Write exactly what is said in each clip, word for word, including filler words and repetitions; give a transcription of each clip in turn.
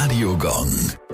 Radio Gong.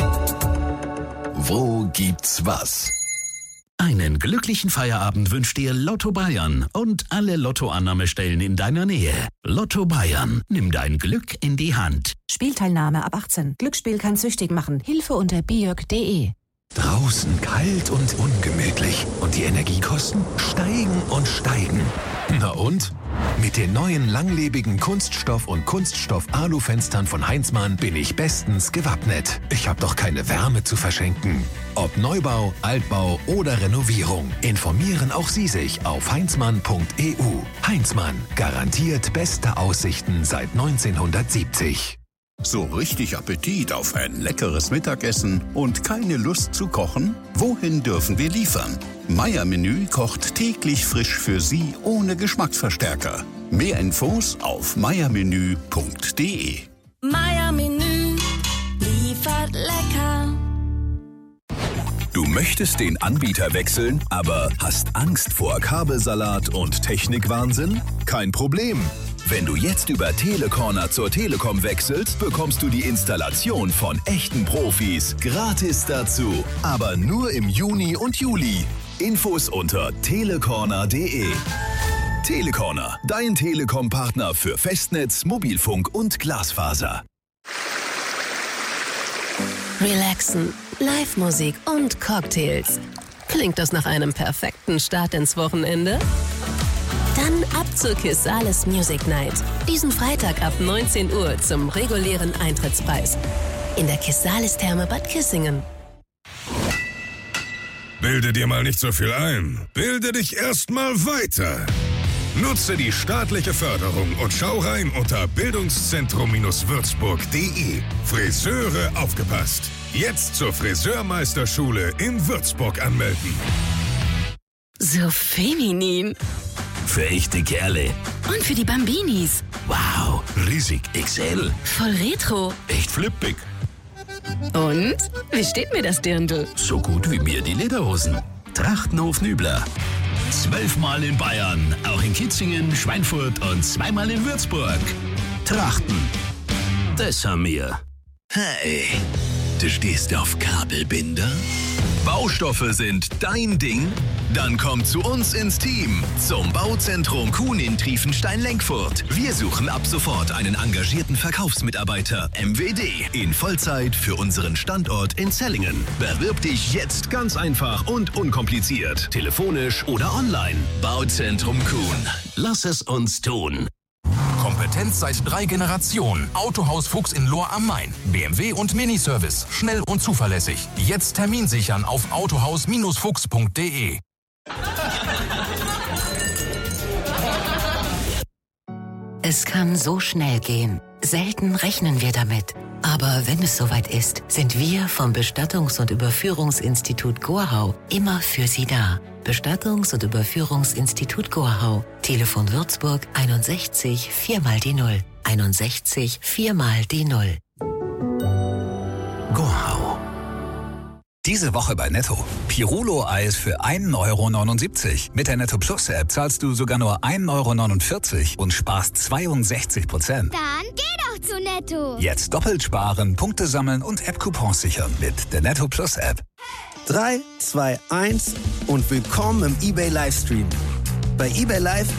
Wo gibt's was? Einen glücklichen Feierabend wünscht dir Lotto Bayern und alle Lottoannahmestellen in deiner Nähe. Lotto Bayern, nimm dein Glück in die Hand. Spielteilnahme ab achtzehn. Glücksspiel kann süchtig machen. Hilfe unter biog punkt de. Draußen kalt und ungemütlich und die Energiekosten steigen und steigen. Na und? Mit den neuen langlebigen Kunststoff- und Kunststoff-Alu-Fenstern von Heinzmann bin ich bestens gewappnet. Ich habe doch keine Wärme zu verschenken. Ob Neubau, Altbau oder Renovierung, informieren auch Sie sich auf heinzmann punkt e u. Heinzmann, garantiert beste Aussichten seit neunzehnhundertsiebzig. So richtig Appetit auf ein leckeres Mittagessen und keine Lust zu kochen? Wohin dürfen wir liefern? Meier Menü kocht täglich frisch für Sie ohne Geschmacksverstärker. Mehr Infos auf meiermenü punkt de. Meier Menü liefert lecker. Du möchtest den Anbieter wechseln, aber hast Angst vor Kabelsalat und Technikwahnsinn? Kein Problem. Wenn du jetzt über Telecorner zur Telekom wechselst, bekommst du die Installation von echten Profis gratis dazu. Aber nur im Juni und Juli. Infos unter telecorner punkt de. Telecorner, dein Telekom-Partner für Festnetz, Mobilfunk und Glasfaser. Relaxen, Live-Musik und Cocktails. Klingt das nach einem perfekten Start ins Wochenende? Dann ab zur Kissales Music Night. Diesen Freitag ab neunzehn Uhr zum regulären Eintrittspreis. In der Kissales Therme Bad Kissingen. Bilde dir mal nicht so viel ein. Bilde dich erst mal weiter. Nutze die staatliche Förderung und schau rein unter bildungszentrum-würzburg punkt de. Friseure aufgepasst. Jetzt zur Friseurmeisterschule in Würzburg anmelden. So feminin. Für echte Kerle. Und für die Bambinis. Wow, riesig X L. Voll retro. Echt flippig. Und? Wie steht mir das Dirndl? So gut wie mir die Lederhosen. Trachtenhof Nübler. Zwölfmal in Bayern, auch in Kitzingen, Schweinfurt und zweimal in Würzburg. Trachten. Das haben wir. Hey, du stehst auf Kabelbinder? Baustoffe sind dein Ding? Dann komm zu uns ins Team, zum Bauzentrum Kuhn in Triefenstein-Lenkfurt. Wir suchen ab sofort einen engagierten Verkaufsmitarbeiter, M W D, in Vollzeit für unseren Standort in Zellingen. Bewirb dich jetzt ganz einfach und unkompliziert, telefonisch oder online. Bauzentrum Kuhn. Lass es uns tun. Kompetenz seit drei Generationen. Autohaus Fuchs in Lohr am Main. B M W und Miniservice. Schnell und zuverlässig. Jetzt Termin sichern auf autohaus Fuchs punkt de. Es kann so schnell gehen. Selten rechnen wir damit. Aber wenn es soweit ist, sind wir vom Bestattungs- und Überführungsinstitut Gorhau immer für Sie da. Bestattungs- und Überführungsinstitut Gorhau. Telefon Würzburg einundsechzig vier mal die Null. einundsechzig vier mal die Null. Gorhau. Diese Woche bei Netto. Pirulo-Eis für ein Euro neunundsiebzig. Mit der Netto Plus App zahlst du sogar nur ein Euro neunundvierzig und sparst zweiundsechzig Prozent. Dann geh doch zu Netto. Jetzt doppelt sparen, Punkte sammeln und App-Coupons sichern mit der Netto Plus App. drei, zwei, eins und willkommen im eBay Livestream. Bei eBay Live